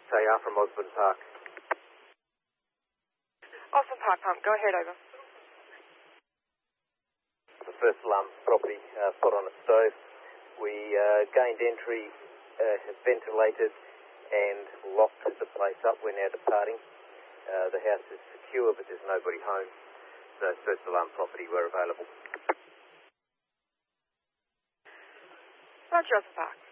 AR from Osborne Park. Osborne Park Pump, go ahead, over. The first alarm property put on a stove. We gained entry, have ventilated and locked the place up. We're now departing. The house is secure, but there's nobody home. So first alarm property, we're available. Roger, Osborne Park.